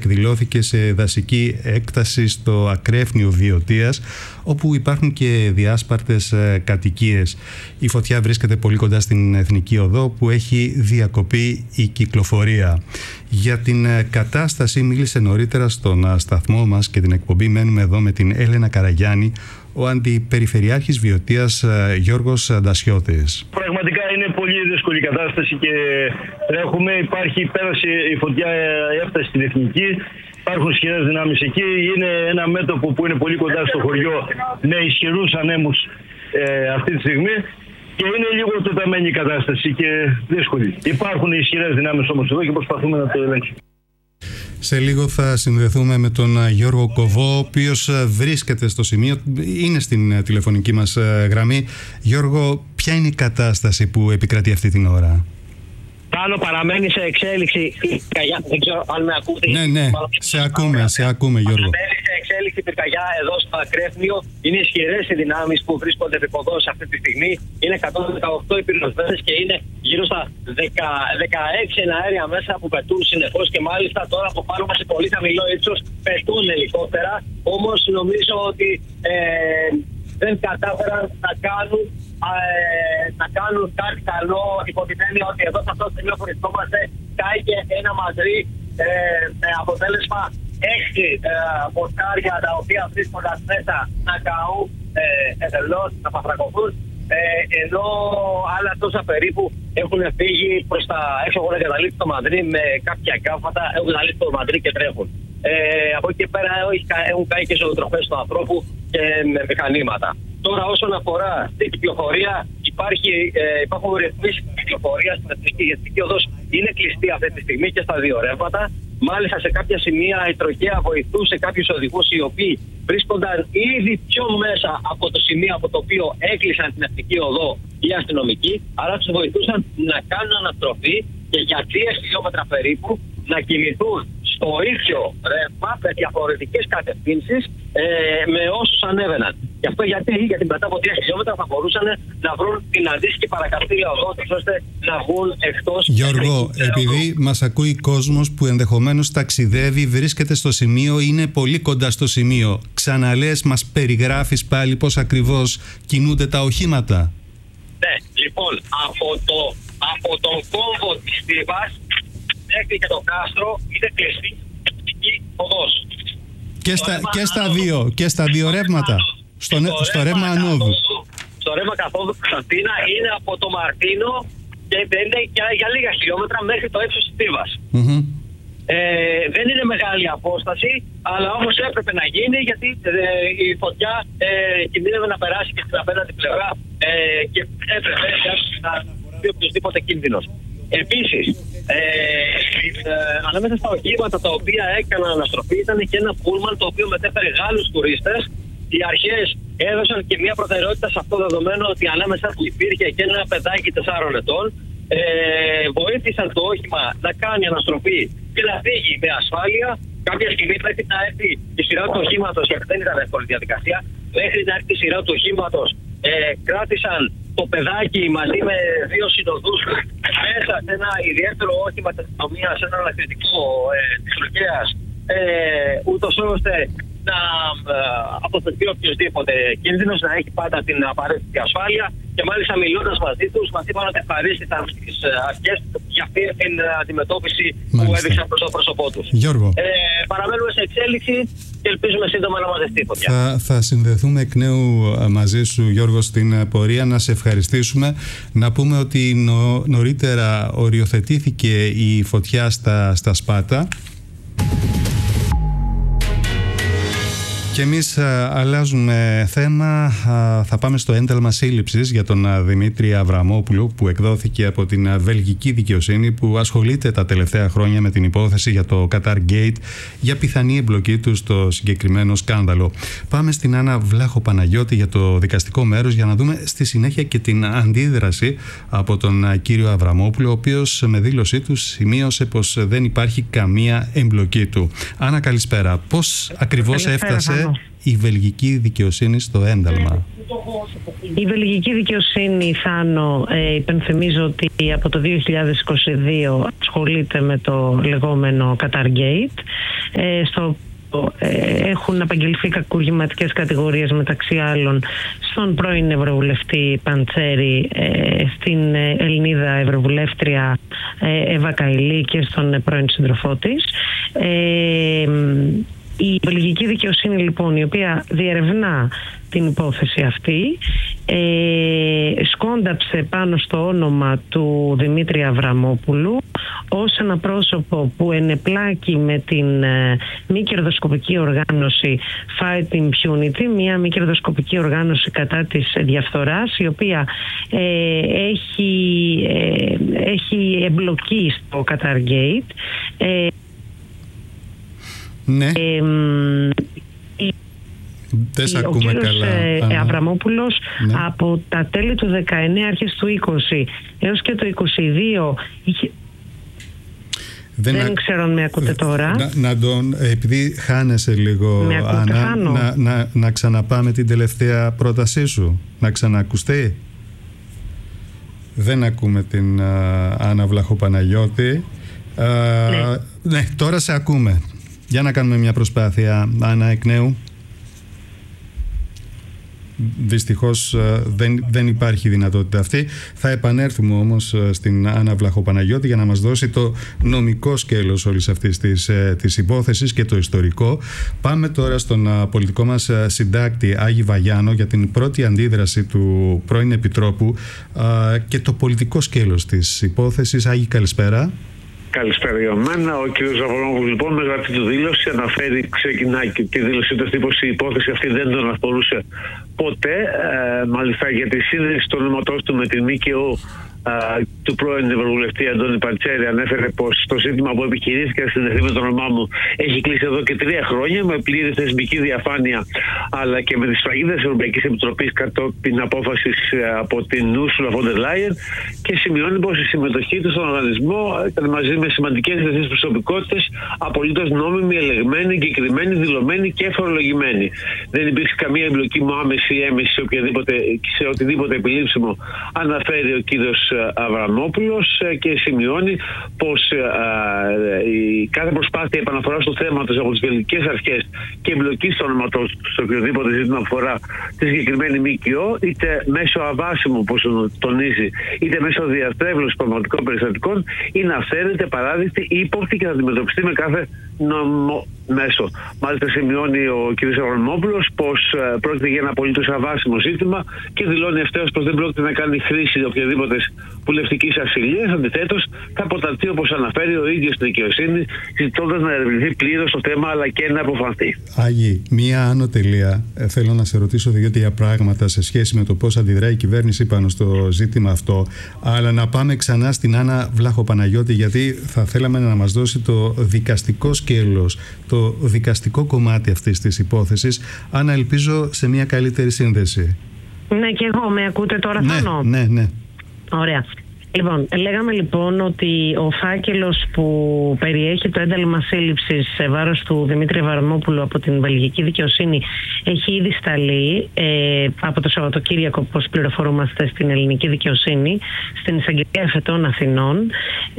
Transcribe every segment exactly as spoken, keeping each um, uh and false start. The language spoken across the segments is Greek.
εκδηλώθηκε σε δασική έκταση στο ακρέφνιο Βιωτίας, όπου υπάρχουν και διάσπαρτες κατοικίες. Η φωτιά βρίσκεται πολύ κοντά στην Εθνική Οδό, που έχει διακοπεί η κυκλοφορία. Για την κατάσταση μίλησε νωρίτερα στον σταθμό μας και την εκπομπή «Μένουμε εδώ» με την Έλενα Καραγιάννη, ο Αντιπεριφερειάρχης Βιωτίας Γιώργος Αντασιώτης. Πραγματικά είναι πολύ δύσκολη κατάσταση και τρέχουμε. Υπάρχει, πέρασε η φωτιά, έφτασε στην Εθνική. Υπάρχουν ισχυρές δυνάμεις εκεί. Είναι ένα μέτωπο που είναι πολύ κοντά στο χωριό με ισχυρούς ανέμους ε, αυτή τη στιγμή. Και είναι λίγο τεταμένη η κατάσταση και δύσκολη. Υπάρχουν ισχυρές δυνάμεις όμως εδώ και προσπαθούμε να το ελέγξουμε. Σε λίγο θα συνδεθούμε με τον Γιώργο Κοβό, ο οποίος βρίσκεται στο σημείο, είναι στην τηλεφωνική μας γραμμή. Γιώργο, ποια είναι η κατάσταση που επικρατεί αυτή την ώρα? Πάνω παραμένει σε εξέλιξη η πυρκαγιά. Δεν ξέρω αν με ακούτε. Ναι, ναι, σε ακούμε, σε ακούμε Γιώργο. Παραμένει σε εξέλιξη η πυρκαγιά εδώ στο ακρέφνιο. Είναι ισχυρές οι δυνάμεις που βρίσκονται επικοδός αυτή τη στιγμή. Είναι εκατόν δεκαοκτώ οι πυροσβέστες και είναι γύρω στα δεκαέξι εναέρια μέσα που πετούν συνεχώς, και μάλιστα τώρα από πάνω μας σε πολύ χαμηλό ύψος πετούν ελικόπτερα. Όμως νομίζω ότι ε, δεν κατάφεραν να κάνουν Ε, να κάνουν κάτι καλό, υπό την έννοια ότι εδώ σε αυτό το σημείο που βρισκόμαστε κάηκε ένα μαζρί ε, με αποτέλεσμα έξι ε, πορτάρια τα οποία βρίσκονταν μέσα να καούν ε, εντελώς, να παθρακωθούν, ε, ενώ άλλα τόσα περίπου έχουν φύγει προς τα έξω. Έχουν εγκαταλείψει το Μαδρί με κάποια κάφατα, έχουν εγκαταλείψει το Μαδρί και τρέχουν. Ε, από εκεί και πέρα έχουν καεί και ζωοτροφές του ανθρώπου και με μηχανήματα. Τώρα, όσον αφορά την κυκλοφορία, υπάρχει, ε, υπάρχουν ρυθμίσεις κυκλοφορίας στην Εθνική. Η Εθνική Οδός είναι κλειστή αυτή τη στιγμή και στα δύο ρεύματα. Μάλιστα, σε κάποια σημεία η τροχέα βοηθούσε κάποιους οδηγούς οι οποίοι βρίσκονταν ήδη πιο μέσα από το σημείο από το οποίο έκλεισαν την Εθνική Οδό οι αστυνομικοί. Άρα τους βοηθούσαν να κάνουν αναστροφή και για τρία χιλιόμετρα περίπου να κινηθούν στο ίδιο ρεύμα με διαφορετικές κατευθύνσεις ε, με όσους ανέβαιναν. Γι' αυτό γιατί, γιατί μετά από τρία χιλιόμετρα θα μπορούσαν να βρουν την αντίστοιχη παρακαστήρια οδό, ώστε να βγουν εκτός. Γιώργο, επειδή μας ακούει κόσμος που ενδεχομένως ταξιδεύει, βρίσκεται στο σημείο, είναι πολύ κοντά στο σημείο. Ξαναλές, μας περιγράφεις πάλι πώς ακριβώς κινούνται τα οχήματα? Ναι, λοιπόν, από, το, από τον κόμβο της Στίβας μέχρι και το κάστρο είναι κλειστή η οδός. Και στα, και στα δύο, και στα δύο ρεύματα. Στο, στο, στο ρεύμα Ανόδου. Στο ρεύμα καθόδου Κωνσταντίνα είναι από το Μαρτίνο και είναι για, για λίγα χιλιόμετρα μέχρι το ύψος της Στίβας. Mm-hmm. Ε, δεν είναι μεγάλη απόσταση, αλλά όμως έπρεπε να γίνει, γιατί ε, η φωτιά ε, κινδύνευε να περάσει και στην απέναντι πλευρά ε, και έπρεπε να δει οποιοδήποτε κίνδυνος. Επίσης, ε, ε, ανάμεσα στα οχήματα τα οποία έκαναν αναστροφή ήταν και ένα πούλμαν το οποίο μετέφερε Γάλλους τουρίστες. Οι αρχές έδωσαν και μια προτεραιότητα σε αυτό, δεδομένο ότι ανάμεσα που υπήρχε και ένα παιδάκι τεσσάρων ετών. Ε, βοήθησαν το όχημα να κάνει αναστροφή και να φύγει με ασφάλεια. Κάποια στιγμή πρέπει να έρθει η σειρά του οχήματος, γιατί δεν ήταν εύκολη διαδικασία. Μέχρι να έρθει η σειρά του οχήματος, ε, κράτησαν το παιδάκι μαζί με δύο συνοδούς μέσα σε ένα ιδιαίτερο όχημα της αστυνομίας, σε ένα ανακριτικό ε, της τροχέας, ε, ούτως ώστε να ε, αποφευθεί οποιοδήποτε κίνδυνος, να έχει πάντα την απαραίτητη ασφάλεια. Και μάλιστα, μιλώντας μαζί τους, μας είπαν ότι ευχαρίστησαν στις αρχές για αυτή την αντιμετώπιση μάλιστα που έδειξαν προς το πρόσωπό τους. Γιώργο, ε, παραμένουμε σε εξέλιξη και ελπίζουμε σύντομα να μαζευτεί η φωτιά. Θα, θα συνδεθούμε εκ νέου μαζί σου, Γιώργο, στην πορεία. Να σε ευχαριστήσουμε. Να πούμε ότι νο, νωρίτερα οριοθετήθηκε η φωτιά στα, στα Σπάτα. Και εμείς α, αλλάζουμε θέμα, α, θα πάμε στο ένταλμα σύλληψης για τον α, Δημήτρη Αβραμόπουλο, που εκδόθηκε από την α, βελγική δικαιοσύνη, που ασχολείται τα τελευταία χρόνια με την υπόθεση για το Qatar Gate, για πιθανή εμπλοκή του στο συγκεκριμένο σκάνδαλο. Πάμε στην Άννα Βλάχο Παναγιώτη για το δικαστικό μέρος, για να δούμε στη συνέχεια και την αντίδραση από τον α, κύριο Αβραμόπουλο, ο οποίος με δήλωσή του σημείωσε πως δεν υπάρχει καμία εμπλοκή του. Άννα, καλησπέρα. Πώς ακριβώς έφτασε η βελγική δικαιοσύνη στο ένταλμα? Η βελγική δικαιοσύνη, Θάνο, ε, υπενθυμίζω ότι από το δύο χιλιάδες είκοσι δύο ασχολείται με το λεγόμενο Qatargate, ε, στο έχουν απαγγελθεί κακουργηματικές κατηγορίες, μεταξύ άλλων στον πρώην Ευρωβουλευτή Παντσέρη, στην Ελληνίδα Ευρωβουλεύτρια Εύα Καηλή και στον πρώην σύντροφό της. Η βελγική δικαιοσύνη, λοιπόν, η οποία διερευνά την υπόθεση αυτή, ε, σκόνταψε πάνω στο όνομα του Δημήτρη Αβραμόπουλου ως ένα πρόσωπο που ενεπλάκει με την ε, μη κερδοσκοπική οργάνωση Fight Impunity, μια μη κερδοσκοπική οργάνωση κατά της διαφθοράς, η οποία ε, έχει, ε, έχει εμπλοκή στο Qatargate. Ε, ναι. Ε, Δεν σε ο ακούμε κύριος καλά. ε, Αβραμόπουλος, ναι, από τα τέλη του δεκαεννέα, αρχές του είκοσι έως και το είκοσι δύο είχε... Δεν, Δεν α... ξέρω αν με ακούτε τώρα. Να, να τον, επειδή χάνεσαι λίγο, με ακούτε, Άννα, να, να, να ξαναπάμε την τελευταία πρότασή σου, να ξανακουστεί. Δεν ακούμε την uh, Άννα Βλαχοπαναγιώτη. Uh, ναι. ναι, τώρα σε ακούμε. Για να κάνουμε μια προσπάθεια, Άννα, εκ νέου. Δυστυχώς δεν, δεν υπάρχει δυνατότητα αυτή. Θα επανέλθουμε όμως στην Άννα Βλαχοπαναγιώτη για να μας δώσει το νομικό σκέλος όλης αυτής της, της υπόθεσης και το ιστορικό. Πάμε τώρα στον πολιτικό μας συντάκτη Άγη Βαγιάνο για την πρώτη αντίδραση του πρώην Επιτρόπου και το πολιτικό σκέλος της υπόθεσης. Άγη, καλησπέρα. Καλησπέρα για μένα. Ο κ. Αβραμόπουλος, λοιπόν, με γραπτή του δήλωση αναφέρει, ξεκινάει και τη δήλωσή του, πως η υπόθεση αυτή δεν τον αφορούσε ποτέ. Ε, μάλιστα για τη σύνδεση του ονόματός του με την ΜΚΟ του πρώην Ευρωβουλευτή Αντώνη Παντσέρη, ανέφερε πως το ζήτημα που επιχειρήθηκε να συνδεθεί με το όνομά μου έχει κλείσει εδώ και τρία χρόνια με πλήρη θεσμική διαφάνεια, αλλά και με τις σφραγίδες της Ευρωπαϊκής Επιτροπής κατόπιν απόφασης από την Ursula von der Leyen, και σημειώνει πως η συμμετοχή του στον οργανισμό ήταν μαζί με σημαντικές διεθνείς προσωπικότητες απολύτως νόμιμη, ελεγμένη, εγκεκριμένη, δηλωμένη και φορολογημένη. Δεν υπήρξε καμία εμπλοκή μου άμεση ή έμεση σε, σε οτιδήποτε επιλήψιμο, αναφέρει ο κύριος Αβραμόπουλος, και σημειώνει πως α, η κάθε προσπάθεια επαναφοράς του θέματος από τις βελγικές αρχές και εμπλοκή στο όνοματός του σε οποιοδήποτε ζήτημα αφορά τη συγκεκριμένη ΜΚΟ, είτε μέσω αβάσιμου, όπως τονίζει, είτε μέσω διαστρέβλωσης πραγματικών περιστατικών, είναι αυθαίρετη, παράδειγτη, ύποπτη και θα αντιμετωπιστεί με κάθε νομο μέσο. Μάλιστα σημειώνει ο κ. Αβραμόπουλος πως ε, πρόκειται για ένα απολύτως αβάσιμο ζήτημα και δηλώνει ευθέως πως δεν πρόκειται να κάνει χρήση οποιαδήποτε βουλευτικής ασυλίας. Αντιθέτως, θα αποτανθεί, όπως αναφέρει ο ίδιος στη δικαιοσύνη, ζητώντας να ερευνηθεί πλήρως το θέμα αλλά και να αποφανθεί. Άγιοι, μία άνω τελεία. Ε, θέλω να σε ρωτήσω δύο-τρία πράγματα σε σχέση με το πώς αντιδράει η κυβέρνηση πάνω στο ζήτημα αυτό. Αλλά να πάμε ξανά στην Άννα Βλαχοπαναγιώτη, γιατί θα θέλαμε να μας δώσει το δικαστικό σκέλος, το δικαστικό κομμάτι αυτής της υπόθεσης. Άννα, ελπίζω σε μια καλύτερη σύνδεση. Ναι, και εγώ. Με ακούτε τώρα, ναι, Θάνο? Ναι, ναι. Ωραία. Λοιπόν, λέγαμε λοιπόν ότι ο φάκελος που περιέχει το ένταλμα σύλληψης σε βάρος του Δημήτρη Αβραμόπουλου από την βελγική δικαιοσύνη έχει ήδη σταλεί ε, από το Σαββατοκύριακο, όπως πληροφορούμαστε, στην ελληνική δικαιοσύνη, στην Εισαγγελία Εφετών Αθηνών,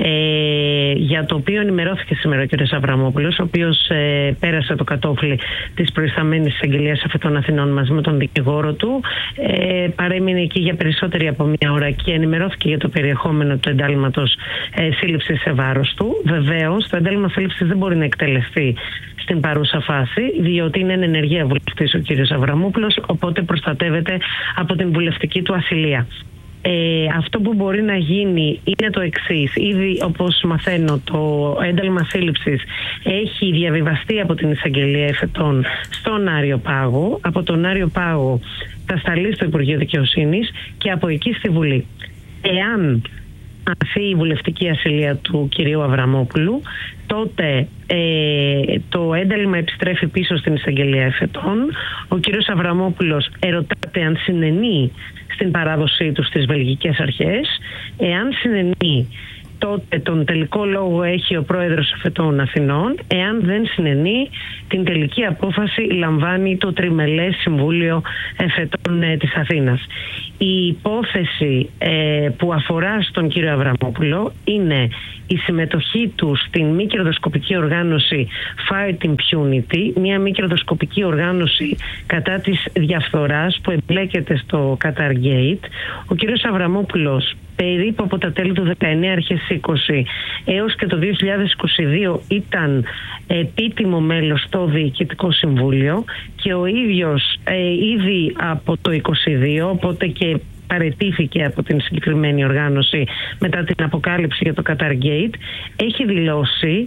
ε, για το οποίο ενημερώθηκε σήμερα ο κ. Αβραμόπουλος, ο οποίος ε, πέρασε το κατόφλι της προϊσταμένης Εισαγγελίας Εφετών Αθηνών μαζί με τον δικηγόρο του, ε, παρέμεινε εκεί για περισσότερη από μία ώρα και ενημερώθηκε για το περιεχόμενο του εντάλματος ε, σύλληψης σε βάρος του. Βεβαίως, το εντάλμα σύλληψης δεν μπορεί να εκτελεστεί στην παρούσα φάση, διότι είναι εν ενεργεία βουλευτής ο κ. Αβραμόπουλος, οπότε προστατεύεται από την βουλευτική του ασυλία. Ε, αυτό που μπορεί να γίνει είναι το εξής. Ήδη, όπως μαθαίνω, το ένταλμα σύλληψης έχει διαβιβαστεί από την Εισαγγελία Εφετών στον Άριο Πάγο. Από τον Άριο Πάγο θα σταλεί στο Υπουργείο Δικαιοσύνης και από εκεί στη Βουλή. Εάν αρθεί η βουλευτική ασυλία του κυρίου Αβραμόπουλου, τότε ε, το ένταλμα επιστρέφει πίσω στην Εισαγγελία Εφετών. Ο κύριος Αβραμόπουλος ερωτάται αν συνενεί στην παράδοσή του στις βελγικές αρχές. Εάν συνενεί, τότε τον τελικό λόγο έχει ο πρόεδρος εφετών Αθηνών. Εάν δεν συνενεί, την τελική απόφαση λαμβάνει το Τριμελές Συμβούλιο Εφετών ε, της Αθήνας. Η υπόθεση ε, που αφορά στον κύριο Αβραμόπουλο είναι η συμμετοχή του στην μη κερδοσκοπική οργάνωση Fight Impunity, μια μη κερδοσκοπική οργάνωση κατά της διαφθοράς που εμπλέκεται στο Qatar Gate. Ο κύριος Αβραμόπουλος περίπου από τα τέλη του δεκαεννέα αρχές είκοσι έως και το δύο χιλιάδες είκοσι δύο ήταν επίτιμο μέλος στο Διοικητικό Συμβούλιο και ο ίδιος ε, ήδη από το είκοσι δύο, οπότε και παραιτήθηκε από την συγκεκριμένη οργάνωση μετά την αποκάλυψη για το Qatar Gate, έχει δηλώσει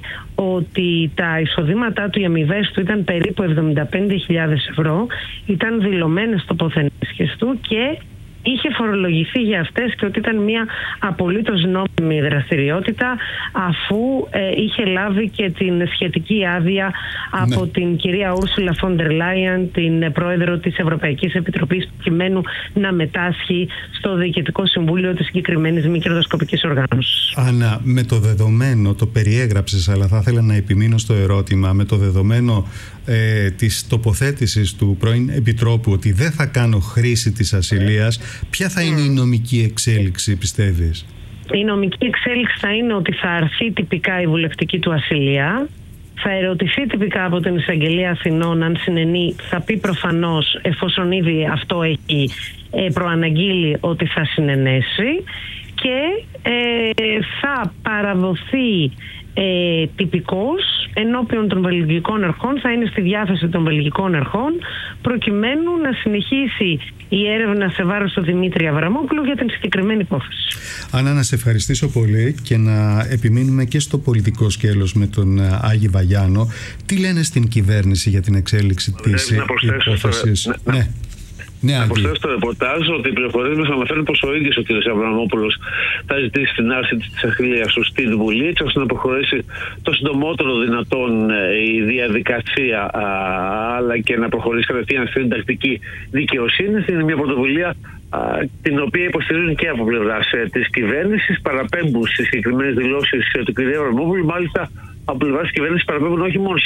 ότι τα εισοδήματά του, οι αμοιβές του ήταν περίπου εβδομήντα πέντε χιλιάδες ευρώ, ήταν δηλωμένες στο ποθενέσχες του και είχε φορολογηθεί για αυτές και ότι ήταν μια απολύτως νόμιμη δραστηριότητα, αφού ε, είχε λάβει και την σχετική άδεια από ναι. την κυρία Ούρσουλα Φόντερ Λάιεν, την πρόεδρο της Ευρωπαϊκής Επιτροπής, προκειμένου να μετάσχει στο Διοικητικό Συμβούλιο της συγκεκριμένης μη κερδοσκοπικής οργάνωσης. Άννα, με το δεδομένο, το περιέγραψες, αλλά θα ήθελα να επιμείνω στο ερώτημα, με το δεδομένο ε, της τοποθέτησης του πρώην Επιτρόπου ότι δεν θα κάνω χρήση της ασυλίας, ποια θα είναι η νομική εξέλιξη, πιστεύεις? Η νομική εξέλιξη θα είναι ότι θα αρθεί τυπικά η βουλευτική του ασυλία, θα ερωτηθεί τυπικά από την Εισαγγελία Αθηνών αν συνενεί, θα πει προφανώς, εφόσον ήδη αυτό έχει ε, προαναγγείλει, ότι θα συνενέσει και ε, θα παραδοθεί ε, τυπικός ενώπιον των βελγικών αρχών, θα είναι στη διάθεση των βελγικών αρχών προκειμένου να συνεχίσει η έρευνα σε βάρος του Δημήτρη Αβραμόπουλου για την συγκεκριμένη υπόθεση. Άννα, να σε ευχαριστήσω πολύ και να επιμείνουμε και στο πολιτικό σκέλος με τον Άγη Βαγιάνο. Τι λένε στην κυβέρνηση για την εξέλιξη της υπόθεσης? Ναι. ναι. Ναι, να προσθέσω στο ρεπορτάζ ότι οι πληροφορίες μας αναφέρουν πως ο ίδιος ο κ. Αβραμόπουλος θα ζητήσει την άρση της ασυλίας του στην Βουλή, έτσι ώστε να προχωρήσει το συντομότερο δυνατόν η διαδικασία, αλλά και να προχωρήσει κατευθείαν στην τακτική δικαιοσύνη. Είναι μια πρωτοβουλία την οποία υποστηρίζουν και από πλευράς της κυβέρνησης, παραπέμπουν στις συγκεκριμένες δηλώσεις του κ. Αβραμόπουλου. Μάλιστα, από πλευράς της κυβέρνησης παραπέμπουν όχι μόνο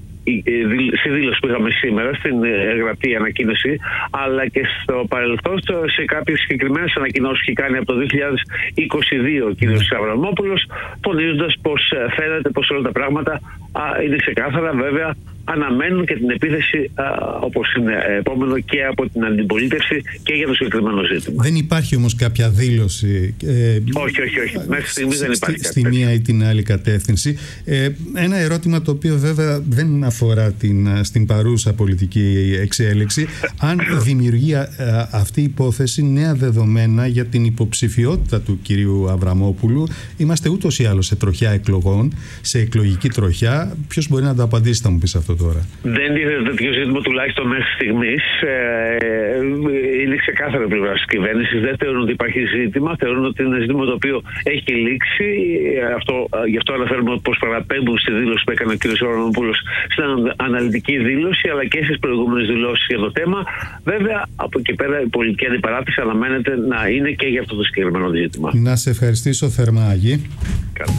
στη δήλωση που είχαμε σήμερα, στην γραπτή ανακοίνωση, αλλά και στο παρελθόν σε κάποιες συγκεκριμένες ανακοινώσεις που έχει κάνει από το δύο χιλιάδες είκοσι δύο ο κ. Αβραμόπουλος, τονίζοντας πως φαίνεται πως όλα τα πράγματα α, είναι ξεκάθαρα. Βέβαια, αναμένουν και την επίθεση α, όπως είναι επόμενο και από την αντιπολίτευση και για το συγκεκριμένο ζήτημα. Δεν υπάρχει όμως κάποια δήλωση. Ε, όχι, όχι, όχι. Μέχρι στιγμή δεν υπάρχει. Στη, στη μία ή την άλλη κατεύθυνση. Ε, ένα ερώτημα το οποίο βέβαια δεν αφορά την, στην παρούσα πολιτική εξέλιξη. Αν δημιουργεί α, αυτή η υπόθεση νέα δεδομένα για την υποψηφιότητα του κυρίου Αβραμόπουλου, είμαστε ούτως ή άλλως σε τροχιά εκλογών, σε εκλογική τροχιά. Ποιος μπορεί να το απαντήσει, θα μου πεις αυτό τώρα? Δεν είναι τέτοιο ζήτημα τουλάχιστον μέχρι στιγμής. Ε, είναι ξεκάθαρο πλευρά της κυβέρνησης. Δεν θεωρούν ότι υπάρχει ζήτημα. Θεωρούν ότι είναι ζήτημα το οποίο έχει λήξει. Αυτό, γι' αυτό αναφέρουμε πως παραπέμπουν στη δήλωση που έκανε ο κ. Αβραμόπουλος στην αναλυτική δήλωση, αλλά και στις προηγούμενες δηλώσεις για το θέμα. Βέβαια, από εκεί πέρα η πολιτική αντιπαράθεση αναμένεται να είναι και για αυτό το συγκεκριμένο ζήτημα. Να σε ευχαριστήσω θερμά, Άγη. Καλά.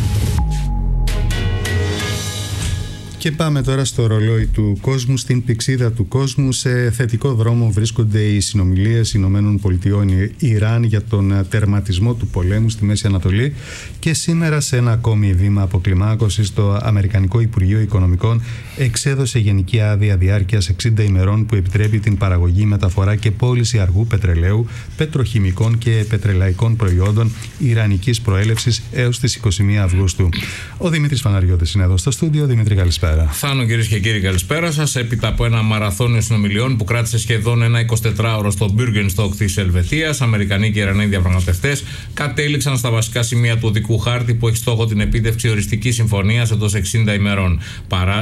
Και πάμε τώρα στο ρολόι του κόσμου, στην πηξίδα του κόσμου. Σε θετικό δρόμο βρίσκονται οι συνομιλίες Ηνωμένων Πολιτειών Ιράν για τον τερματισμό του πολέμου στη Μέση Ανατολή και σήμερα σε ένα ακόμη βήμα αποκλιμάκωσης το Αμερικανικό Υπουργείο Οικονομικών εξέδωσε γενική άδεια διάρκειας εξήντα ημερών που επιτρέπει την παραγωγή, μεταφορά και πώληση αργού πετρελαίου, πετροχημικών και πετρελαϊκών προϊόντων ιρανικής προέλευσης έως τις είκοσι μία Αυγούστου. Ο Δημήτρης Φαναριώτης είναι εδώ στο στούντιο. Δημήτρη, καλησπέρα. Θάνο, κυρίες και κύριοι, καλησπέρα σας. Έπειτα από ένα μαραθώνιο συνομιλιών που κράτησε σχεδόν ένα εικοσιτετράωρο στο Bürgenstock της Ελβετίας, Αμερικανοί και Ιρανοί διαπραγματευτές κατέληξαν στα βασικά σημεία του οδικού χάρτη που έχει στόχο την επίτευξη οριστικής συμφωνίας εντός εξήντα ημερών. Παρά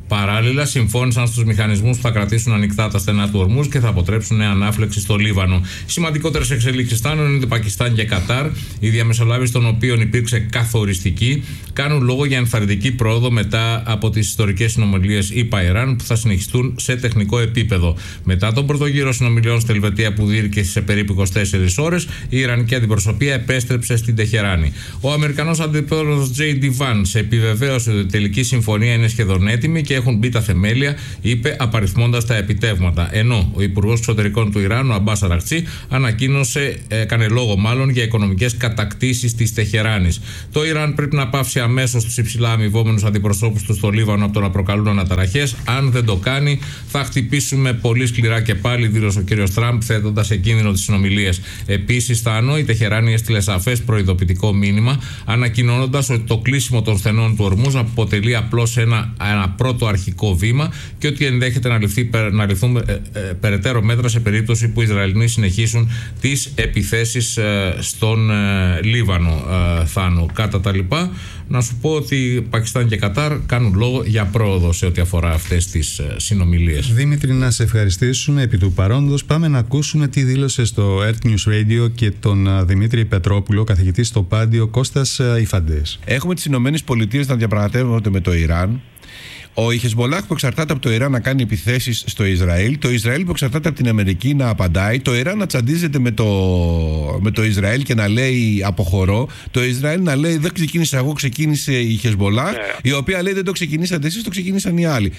Παράλληλα, συμφώνησαν στους μηχανισμούς που θα κρατήσουν ανοιχτά τα στενά του Ορμούζ και θα αποτρέψουν νέα ανάφλεξη στο Λίβανο. Σημαντικότερες εξελίξεις στάνουν είναι το Πακιστάν και Κατάρ, η διαμεσολάβηση των οποίων υπήρξε καθοριστική, κάνουν λόγο για ενθαρρυντική πρόοδο μετά από τις ιστορικές συνομιλίες ΗΠΑ-Ιράν που θα συνεχιστούν σε τεχνικό επίπεδο. Μετά τον πρώτο γύρο συνομιλιών στη Ελβετία που διήρκησε σε περίπου είκοσι τέσσερις ώρες, η Ιρανική αντιπροσωπεία επέστρεψε στην Τεχεράνη. Ο Αμερικανός αντιπρόεδρος Τζέι Ντι Βάνς επιβεβαίωσε ότι η τελική συμφωνία είναι σχεδόν έτοιμη και έχουν μπει τα θεμέλια, είπε απαριθμώντας τα επιτεύγματα. Ενώ ο Υπουργός Εξωτερικών του Ιράν, ο Αμπάς Αραχτσί, ανακοίνωσε, έκανε λόγο μάλλον για οικονομικές κατακτήσεις της Τεχεράνης. Το Ιράν πρέπει να πάυσει αμέσως τους υψηλά αμοιβόμενους αντιπροσώπους του στο Λίβανο από το να προκαλούν αναταραχές. Αν δεν το κάνει, θα χτυπήσουμε πολύ σκληρά και πάλι, δήλωσε ο κ. Τραμπ, θέτοντας σε κίνδυνο τις συνομιλίες. Επίσης, θα ανώ η Τεχεράνη έστειλε σαφές προειδοποιητικό μήνυμα, ανακοινώνοντας ότι το κλείσιμο των στενών του Ορμούζ αποτελεί απλώς ένα, ένα πρώτο αρχικό βήμα και ότι ενδέχεται να, ληφθεί, να ληφθούν ε, ε, περαιτέρω μέτρα σε περίπτωση που οι Ισραηλοί συνεχίσουν τις επιθέσεις ε, στον ε, Λίβανο. Ε, Θάνο, κατά τα λοιπά, να σου πω ότι Πακιστάν και Κατάρ κάνουν λόγο για πρόοδο σε ό,τι αφορά αυτές τις ε, συνομιλίες. Δημήτρη, να σε ευχαριστήσουμε επί του παρόντος. Πάμε να ακούσουμε τι δήλωσε στο Earth News Radio και τον Δημήτρη Πετρόπουλο, καθηγητή στο Πάντιο, Κώστας Ιφαντές. Έχουμε τις Ηνωμένες Πολιτείες να διαπραγματεύονται με το Ιράν. Ο Χεσμολάχ που εξαρτάται από το Ιράν να κάνει επιθέσεις στο Ισραήλ, το Ισραήλ που εξαρτάται από την Αμερική να απαντάει, το Ιράν να τσαντίζεται με το, με το Ισραήλ και να λέει αποχωρώ, το Ισραήλ να λέει δεν ξεκίνησα εγώ, ξεκίνησε η Χεσμολάχ, yeah. η οποία λέει δεν το ξεκινήσατε εσείς, το ξεκίνησαν οι άλλοι.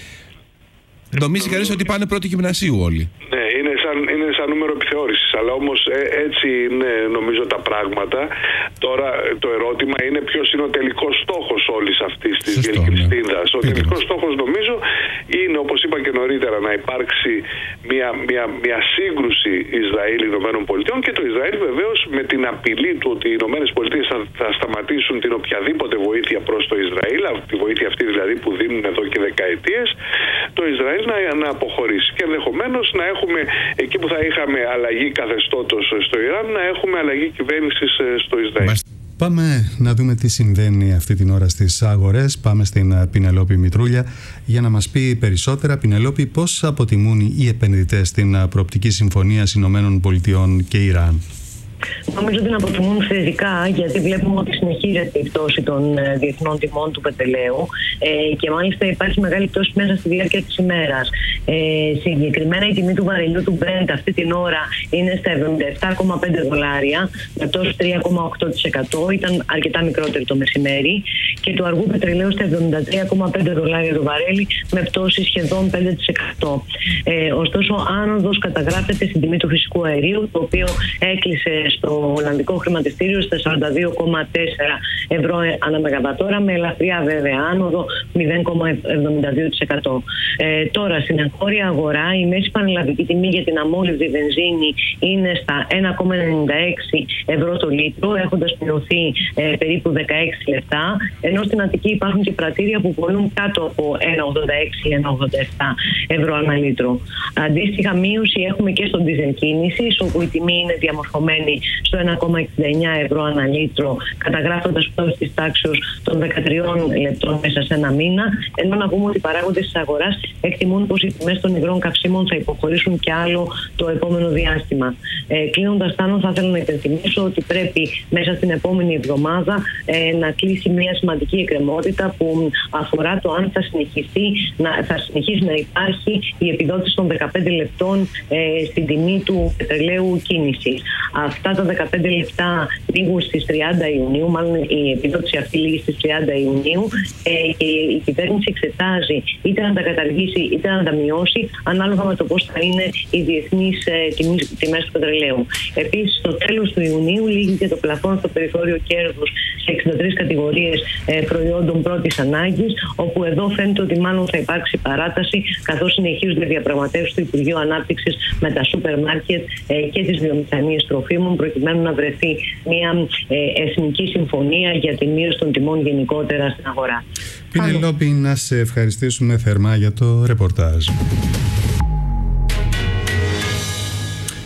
Νομίζει κανείς ότι πάνε πρώτη γυμνασίου όλοι. Ναι, είναι σαν, είναι σαν νούμερο επιθεώρησης, αλλά όμως ε, έτσι είναι νομίζω τα πράγματα. Τώρα το ερώτημα είναι ποιος είναι ο τελικός στόχος όλης αυτής της διελκυστίνδας. Ναι. Ο τελικός στόχος νομίζω είναι, όπως είπα και νωρίτερα, να υπάρξει μια, μια, μια σύγκρουση Ισραήλ-Ηνωμένων Πολιτειών και το Ισραήλ βεβαίως με την απειλή του ότι οι Ηνωμένες Πολιτείες θα, θα σταματήσουν την οποιαδήποτε βοήθεια προς το Ισραήλ, τη βοήθεια αυτή δηλαδή που δίνουν εδώ και δεκαετίες, το Ισραήλ να, να αποχωρήσει και ενδεχομένως να έχουμε εκεί που θα είχαμε αλλαγή καθεστώτος στο Ιράν, να έχουμε αλλαγή κυβέρνησης στο Ισραήλ. Πάμε να δούμε τι συμβαίνει αυτή την ώρα στις αγορές. Πάμε στην Πινελόπη Μητρούλια για να μας πει περισσότερα. Πινελόπη, πώς αποτιμούν οι επενδυτές την προοπτική συμφωνία Ηνωμένων Πολιτειών και Ιράν? Νομίζω ότι την αποτιμούν θετικά, γιατί βλέπουμε ότι συνεχίζεται η πτώση των ε, διεθνών τιμών του πετρελαίου ε, και μάλιστα υπάρχει μεγάλη πτώση μέσα στη διάρκεια της ημέρας. Ε, συγκεκριμένα η τιμή του βαρελιού του Brent αυτή την ώρα είναι στα εβδομήντα επτά κόμμα πέντε δολάρια, με πτώση τρία κόμμα οκτώ τοις εκατό, ήταν αρκετά μικρότερη το μεσημέρι, και του αργού πετρελαίου στα εβδομήντα τρία κόμμα πέντε δολάρια το βαρέλι, με πτώση σχεδόν πέντε τοις εκατό. Ε, ωστόσο, άνοδος καταγράφεται στην τιμή του φυσικού αερίου, το οποίο έκλεισε στο Ολλανδικό χρηματιστήριο στα σαράντα δύο κόμμα τέσσερα ευρώ ανά μεγαβατόρα, με ελαφριά βέβαια άνοδο μηδέν κόμμα εβδομήντα δύο τοις εκατό. Ε, τώρα στην εγχώρια αγορά η μέση πανελλαδική τιμή για την αμόλυβδη βενζίνη είναι στα ένα κόμμα ενενήντα έξι ευρώ το λίτρο, έχοντας μειωθεί ε, περίπου δεκαέξι λεπτά, ενώ στην Αττική υπάρχουν και πρατήρια που πωλούν κάτω από ένα κόμμα ογδόντα έξι με ένα κόμμα ογδόντα επτά ευρώ ανά λίτρο. Αντίστοιχα μείωση έχουμε και στον ντίζελ κίνησης, όπου η τιμή είναι διαμορφωμένη στο ένα κόμμα εξήντα εννιά ευρώ ανά λίτρο, καταγράφοντας πτώση της τάξης των δεκατριών λεπτών μέσα σε ένα μήνα, ενώ να πούμε ότι οι παράγοντες της αγοράς εκτιμούν πως οι τιμές των υγρών καυσίμων θα υποχωρήσουν κι άλλο το επόμενο διάστημα. Ε, Κλείνοντας, Τάνο, θα ήθελα να υπενθυμίσω ότι πρέπει μέσα στην επόμενη εβδομάδα ε, να κλείσει μια σημαντική εκκρεμότητα που αφορά το αν θα συνεχιστεί να, θα συνεχίσει να υπάρχει η επιδότηση των δεκαπέντε λεπτών ε, στην τιμή του πετρελαίου κίνησης. Αυτά τα δεκαπέντε λεπτά λήγουν στις τριάντα Ιουνίου, μάλλον η επιδότηση αυτή λήγει στις τριάντα Ιουνίου, ε, και η κυβέρνηση εξετάζει είτε να τα καταργήσει είτε να τα μειώσει, ανάλογα με το πώς θα είναι οι διεθνείς ε, τιμές του πετρελαίου. Επίσης, στο τέλος του Ιουνίου λήγει και το πλαφόν στο περιθώριο κέρδους σε εξήντα τρεις κατηγορίες ε, προϊόντων πρώτης ανάγκης, όπου εδώ φαίνεται ότι μάλλον θα υπάρξει παράταση, καθώς συνεχίζονται διαπραγματεύσεις του Υπουργείου Ανάπτυξης με τα σούπερ μάρκετ ε, και τις βιομηχανίες τροφίμων, προκειμένου να βρεθεί μια ε, εθνική συμφωνία για τη μείωση των τιμών γενικότερα στην αγορά. Πινελόπη, να σε ευχαριστήσουμε θερμά για το ρεπορτάζ.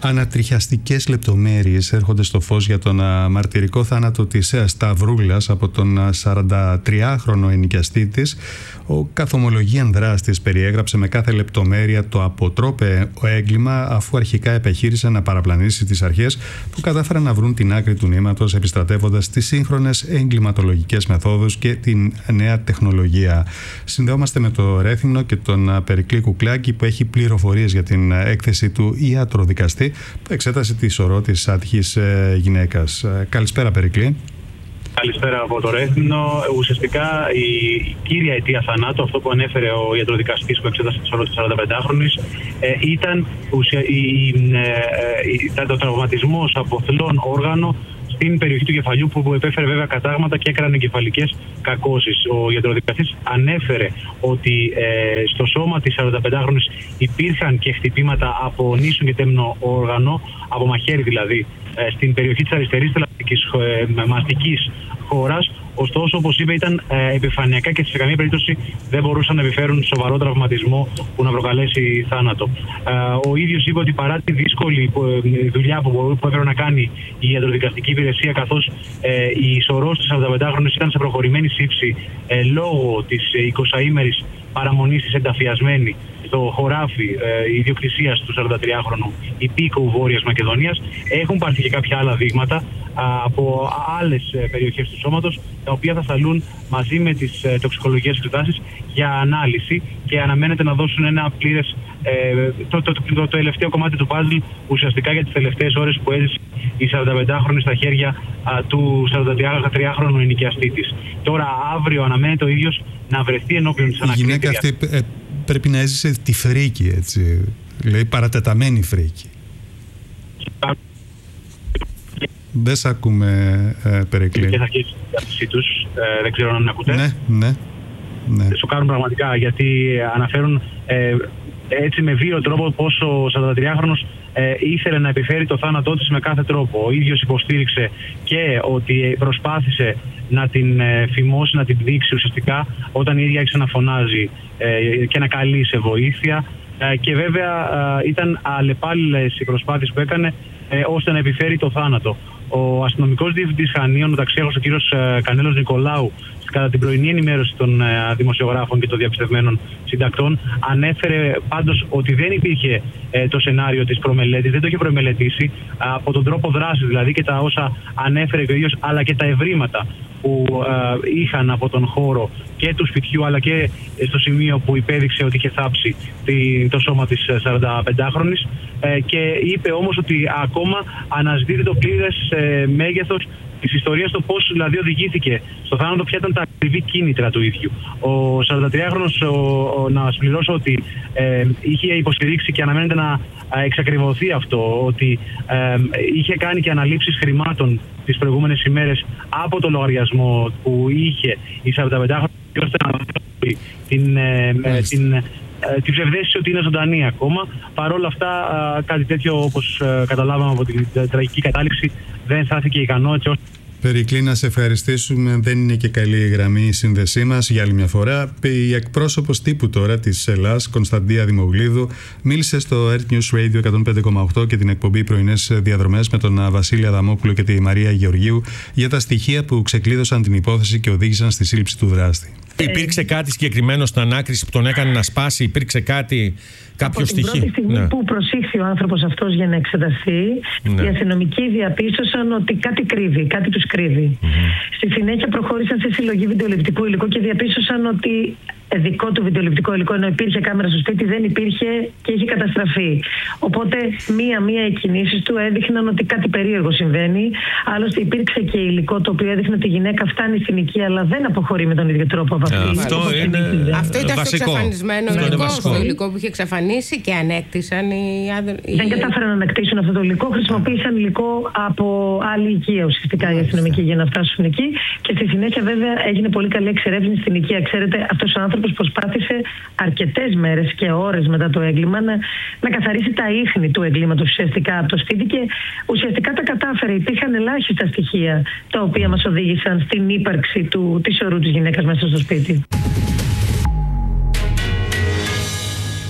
ανατριχιαστικές λεπτομέρειες έρχονται στο φως για τον μαρτυρικό θάνατο της Σταυρούλας από τον σαραντατριάχρονο ενοικιαστή της. Ο καθομολογίαν δράστης περιέγραψε με κάθε λεπτομέρεια το αποτρόπαιο έγκλημα, αφού αρχικά επιχείρησε να παραπλανήσει τις αρχές που κατάφεραν να βρουν την άκρη του νήματος, επιστρατεύοντας τις σύγχρονες εγκληματολογικές μεθόδους και την νέα τεχνολογία. Συνδεόμαστε με το Ρέθυμνο και τον Περικλή Κουκλάκη, που έχει πληροφορίες για την έκθεση του ιατροδικαστή που εξέτασε τη σωρό της άτυχης γυναίκας. Καλησπέρα, Περικλή. Καλησπέρα από το Ρέθυμνο. Ουσιαστικά η κύρια αιτία θανάτου, αυτό που ανέφερε ο ιατροδικαστής που εξέτασε τη σωρό της σαρανταπεντάχρονης, ήταν ουσια... η... η... ο τραυματισμός από θλόν όργανο στην περιοχή του κεφαλιού, που επέφερε βέβαια κατάγματα και έκαναν εγκεφαλικές κακώσεις. Ο ιατροδικαστής ανέφερε ότι ε, στο σώμα της σαρανταπεντάχρονης υπήρχαν και χτυπήματα από νήσον και τέμνο όργανο, από μαχαίρι δηλαδή, ε, στην περιοχή της αριστερής θελαστικής ε, μαστικής χώρας. Ωστόσο, όπως είπε, ήταν ε, επιφανειακά και σε καμία περίπτωση δεν μπορούσαν να επιφέρουν σοβαρό τραυματισμό που να προκαλέσει θάνατο. Ε, ο ίδιος είπε ότι παρά τη δύσκολη ε, δουλειά που, που έπρεπε να κάνει η ιατροδικαστική υπηρεσία, καθώς ε, η σωρός της σαρανταπεντάχρονης ήταν σε προχωρημένη σύψη ε, λόγω της εικοσαήμερης παραμονής της ενταφιασμένη στο χωράφι ε, ιδιοκτησίας του σαραντατριάχρονου υπήκοου Βόρειας Μακεδονίας, έχουν πάρθει και κάποια άλλα δείγματα α, από άλλες ε, περιοχές του σώματος, τα οποία θα σταλούν μαζί με τις ε, τοξικολογικές εξετάσεις για ανάλυση και αναμένεται να δώσουν ένα πλήρες ε, το, το, το, το, το τελευταίο κομμάτι του παζλ ουσιαστικά για τις τελευταίες ώρες που έζησε η σαρανταπεντάχρονη στα χέρια α, του σαραντατριάχρονου ενοικιαστή της. Τώρα αύριο αναμένεται ο ίδιος να βρεθεί ενώπιον της ανακρίτριας. Η γυναίκα αυτή ε, πρέπει να έζησε τη φρίκη, έτσι, λέει, παρατεταμένη φρίκη. Δεν σ' ακούμε, ε, Περικλή. Και θα αρχίσει η διάθεσή τους, ε, δεν ξέρω αν με ακούτε. Ναι, ναι. ναι. Σοκάρουν πραγματικά, γιατί αναφέρουν ε, έτσι με βίαιο τρόπο πως ο σαραντατριάχρονος ε, ήθελε να επιφέρει το θάνατό της με κάθε τρόπο. Ο ίδιος υποστήριξε και ότι προσπάθησε να την ε, φημώσει, να την δείξει ουσιαστικά όταν η ίδια άρχισε να φωνάζει ε, και να καλεί σε βοήθεια. Ε, και βέβαια ε, ήταν αλλεπάλληλες οι προσπάθειες που έκανε ε, ώστε να επιφέρει το θάνατο. Ο αστυνομικός διευθυντής Χανίων, ο ταξιάρχος ο κύριος Κανέλος Νικολάου, κατά την πρωινή ενημέρωση των δημοσιογράφων και των διαπιστευμένων συντακτών, ανέφερε πάντως ότι δεν υπήρχε ε, το σενάριο της προμελέτης, δεν το είχε προμελετήσει από τον τρόπο δράσης δηλαδή και τα όσα ανέφερε και ο ίδιος, αλλά και τα ευρήματα που ε, είχαν από τον χώρο και του σπιτιού, αλλά και στο σημείο που υπέδειξε ότι είχε θάψει τη, το σώμα της σαρανταπεντάχρονης, ε, και είπε όμως ότι ακόμα αναζητείται το πλήρες ε, μέγεθος της ιστορίας, το πώς δηλαδή οδηγήθηκε στο θάνατο, ποια ήταν τα ακριβή κίνητρα του ίδιου. Ο σαραντατριάχρονος, να συμπληρώσω ότι ε, είχε υποστηρίξει και αναμένεται να εξακριβωθεί αυτό, ότι ε, είχε κάνει και αναλήψεις χρημάτων τις προηγούμενες ημέρες από το λογαριασμό που είχε η σαρανταπεντάχρονη, ώστε να δώσει την, ε, την την ψευδαίσθηση ότι είναι ζωντανή ακόμα. Παρ' όλα αυτά, κάτι τέτοιο, όπως καταλάβαμε από την τραγική κατάληξη, δεν στάθηκε ικανό, έτσι ώστε. Περικλή, να σε ευχαριστήσουμε. Δεν είναι και καλή η γραμμή η σύνδεσή μας για άλλη μια φορά. Η εκπρόσωπος τύπου τώρα της Ελλάς, Κωνσταντία Δημογλίδου, μίλησε στο Earth News Radio εκατόν πέντε κόμμα οκτώ και την εκπομπή Πρωινές Διαδρομές με τον Βασίλη Αδαμόπουλο και τη Μαρία Γεωργίου για τα στοιχεία που ξεκλείδωσαν την υπόθεση και οδήγησαν στη σύλληψη του δράστη. Υπήρξε κάτι συγκεκριμένο στην ανάκριση που τον έκανε να σπάσει, υπήρξε κάτι, κάποιο από στοιχείο? Από την πρώτη στιγμή ναι. που προσήχθη ο άνθρωπος αυτός για να εξεταστεί, ναι. οι αστυνομικοί διαπίστωσαν ότι κάτι κρύβει, κάτι τους κρύβει. Mm-hmm. Στη συνέχεια προχώρησαν σε συλλογή βιντεοληπτικού υλικού και διαπίστωσαν ότι δικό του βιντεοληπτικό υλικό, ενώ υπήρχε κάμερα στο σπίτι, δεν υπήρχε και είχε καταστραφεί. Οπότε μία-μία οι κινήσεις του έδειχναν ότι κάτι περίεργο συμβαίνει. Άλλωστε υπήρξε και υλικό το οποίο έδειχνε ότι η γυναίκα φτάνει στην οικία, αλλά δεν αποχωρεί με τον ίδιο τρόπο από αυτή. Αυτό, είναι... Αυτό ήταν βασικό. στο εξαφανισμένο ναι, υλικό, στο υλικό που είχε εξαφανίσει και ανέκτησαν οι άντρες. Δεν κατάφεραν να ανακτήσουν αυτό το υλικό, χρησιμοποίησαν υλικό από άλλη οικία ουσιαστικά οι αστυνομικοί για να φτάσουν εκεί. Και στη συνέχεια, βέβαια, έγινε πολύ καλή εξερεύνηση στην οικία. Ξέρετε, αυτός ο άνθρωπος προσπάθησε αρκετές μέρες και ώρες μετά το έγκλημα να, να καθαρίσει τα ίχνη του εγκλήματος ουσιαστικά από το σπίτι και ουσιαστικά τα κατάφερε. Υπήρχαν ελάχιστα στοιχεία τα οποία μας οδήγησαν στην ύπαρξη του, της ορού της γυναίκας μέσα στο σπίτι.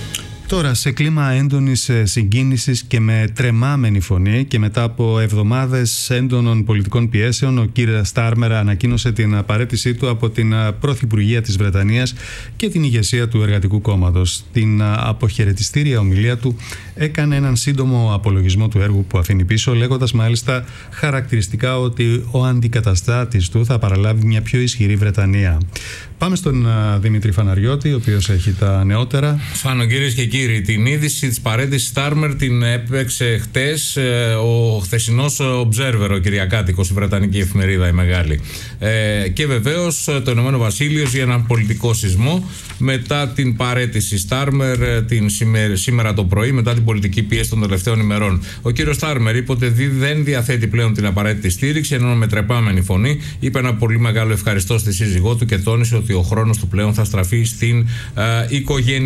Τώρα, σε κλίμα έντονης συγκίνησης και με τρεμάμενη φωνή και μετά από εβδομάδες έντονων πολιτικών πιέσεων, ο κύριος Στάρμερ ανακοίνωσε την απαραίτησή του από την Πρωθυπουργία της Βρετανίας και την ηγεσία του Εργατικού Κόμματος. Στην αποχαιρετιστήρια ομιλία του έκανε έναν σύντομο απολογισμό του έργου που αφήνει πίσω, λέγοντας μάλιστα χαρακτηριστικά ότι ο αντικαταστάτης του θα παραλάβει μια πιο ισχυρή Βρετανία. Πάμε στον uh, Δημήτρη Φαναριώτη, ο οποίος έχει τα νεότερα. Φάνο, κυρίες και κύριοι, την είδηση της παρέτησης Στάρμερ την έπαιξε χτες ε, ο χθεσινός Observer, ο κυριακάτικος, η βρετανική εφημερίδα η μεγάλη. Ε, και βεβαίως το Ηνωμένο Βασίλειο για έναν πολιτικό σεισμό μετά την παρέτηση Στάρμερ την σήμερα, σήμερα το πρωί, μετά την πολιτική πίεση των τελευταίων ημερών. Ο κύριος Στάρμερ είπε ότι δεν διαθέτει πλέον την απαραίτητη στήριξη, ενώ με τρεπάμενη φωνή είπε ένα πολύ μεγάλο ευχαριστώ στη σύζυγό του και τόνισε ότι ο χρόνος του πλέον θα στραφεί στην uh, οικογένεια.